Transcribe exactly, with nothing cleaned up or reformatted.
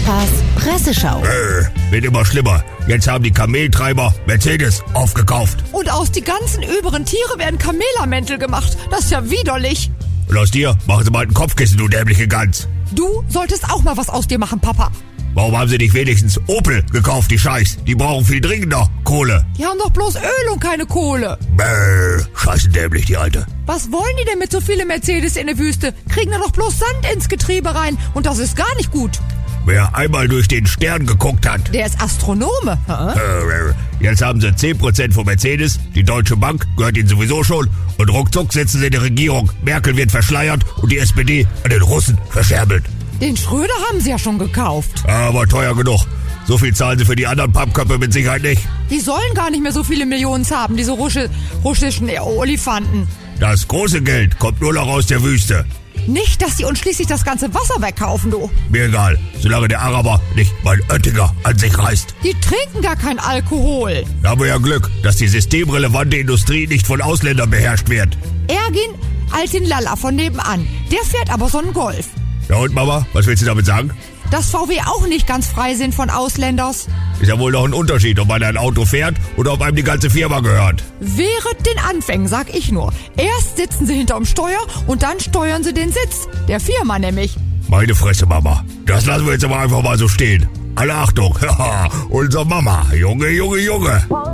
Papas Presseschau. Äh, wird immer schlimmer. Jetzt haben die Kameltreiber Mercedes aufgekauft. Und aus die ganzen übrigen Tiere werden Kamelermäntel gemacht. Das ist ja widerlich. Und aus dir machen sie mal ein Kopfkissen, du dämliche Gans. Du solltest auch mal was aus dir machen, Papa. Warum haben sie nicht wenigstens Opel gekauft, die Scheiß? Die brauchen viel dringender Kohle. Die haben doch bloß Öl und keine Kohle. Bäh, scheiße dämlich, die Alte. Was wollen die denn mit so vielen Mercedes in der Wüste? Kriegen da doch bloß Sand ins Getriebe rein. Und das ist gar nicht gut. Wer einmal durch den Stern geguckt hat. Der ist Astronome. Äh, jetzt haben sie zehn Prozent von Mercedes. Die Deutsche Bank gehört ihnen sowieso schon. Und ruckzuck sitzen sie in der Regierung. Merkel wird verschleiert und die S P D an den Russen verscherbelt. Den Schröder haben sie ja schon gekauft. Aber teuer genug. So viel zahlen sie für die anderen Pappköpfe mit Sicherheit nicht. Die sollen gar nicht mehr so viele Millionen haben, diese Rusche, russischen Olifanten. Das große Geld kommt nur noch aus der Wüste. Nicht, dass sie uns schließlich das ganze Wasser wegkaufen, du. Mir egal, solange der Araber nicht mein Oettinger an sich reißt. Die trinken gar kein Alkohol. Da haben wir ja Glück, dass die systemrelevante Industrie nicht von Ausländern beherrscht wird. Ergin Altin Lalla von nebenan, der fährt aber so einen Golf. Ja und Mama, was willst du damit sagen? Dass V W auch nicht ganz frei sind von Ausländers. Ist ja wohl noch ein Unterschied, ob man ein Auto fährt oder ob einem die ganze Firma gehört. Während den Anfängen, sag ich nur. Erst sitzen sie hinterm Steuer und dann steuern sie den Sitz. Der Firma nämlich. Meine Fresse, Mama. Das lassen wir jetzt aber einfach mal so stehen. Alle Achtung, haha, unser Mama. Junge, Junge, Junge.